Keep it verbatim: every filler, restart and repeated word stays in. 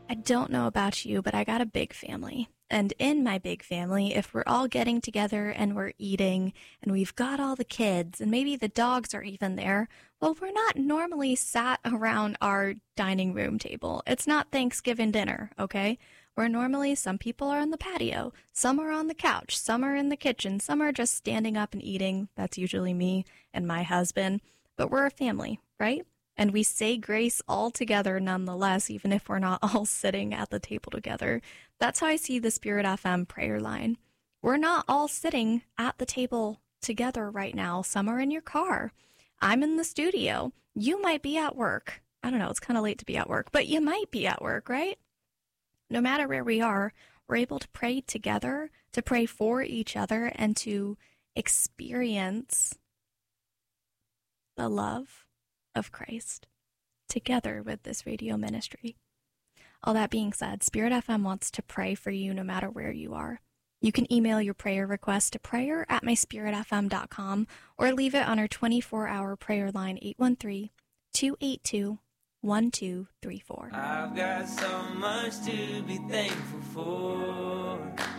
I don't know about you, but I got a big family. And in my big family, if we're all getting together and we're eating and we've got all the kids and maybe the dogs are even there, well, we're not normally sat around our dining room table. It's not Thanksgiving dinner, okay? Where normally some people are on the patio, some are on the couch, some are in the kitchen, some are just standing up and eating. That's usually me and my husband. But we're a family, right? And we say grace all together nonetheless, even if we're not all sitting at the table together. That's how I see the Spirit F M prayer line. We're not all sitting at the table together right now. Some are in your car. I'm in the studio. You might be at work. I don't know, it's kind of late to be at work, but you might be at work, right? No matter where we are, we're able to pray together, to pray for each other, and to experience the love of Christ together with this radio ministry. All that being said, Spirit F M wants to pray for you no matter where you are. You can email your prayer request to prayer at my spirit f m dot com or leave it on our twenty-four hour prayer line, eight one three, two eight two, one two three four. I've got so much to be thankful for.